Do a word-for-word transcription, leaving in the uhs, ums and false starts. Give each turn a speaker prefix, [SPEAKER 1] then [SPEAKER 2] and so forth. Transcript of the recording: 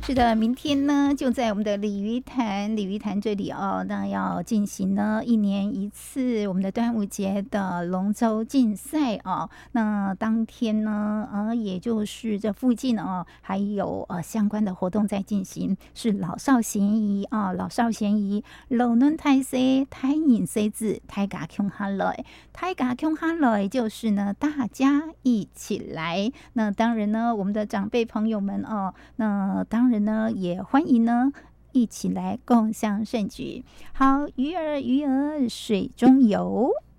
[SPEAKER 1] 是的，明天呢就在我们的鲤鱼潭鲤鱼潭这里哦，那要进行呢一年一次我们的端午节的龙舟竞赛哦。那当天呢，呃，也就是这附近哦，还有呃相关的活动在进行，是老少咸宜啊、哦，老少咸宜，老嫩太西太饮西子太嘎穷哈来，太嘎穷哈来就是呢大家一起来。那当然呢，我们的长辈朋友们哦，那当然呢也欢迎呢一起来共襄盛举。好，鱼儿鱼儿水中游。